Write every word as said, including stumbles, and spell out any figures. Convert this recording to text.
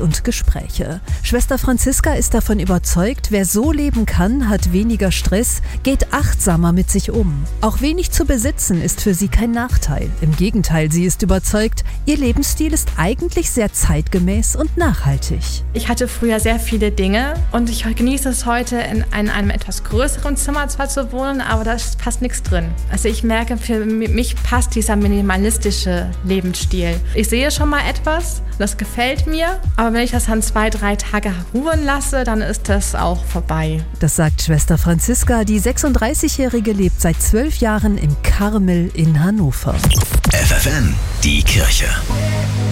und Gespräche. Schwester Franziska ist davon überzeugt, wer so leben kann, hat weniger Stress, geht achtsamer mit sich um. Auch wenig zu besitzen ist für sie kein Nachteil. Im Gegenteil, sie ist überzeugt, ihr Lebensstil ist eigentlich sehr zeitgemäß und nachhaltig. Ich hatte früher sehr viele Dinge und ich genieße es heute, in einem etwas größeren Zimmer zwar zu wohnen, aber da passt nichts drin. Also ich merke, für mich passt dieser minimalistische Lebensstil. Ich sehe schon mal etwas, das gefällt mir, aber wenn ich das dann zwei, drei Tage ruhen lasse, dann ist das auch vorbei. Das sagt Schwester Franziska. Die sechsunddreißigjährige lebt seit zwölf Jahren im Karmel in Hannover. F F N, die Kirche.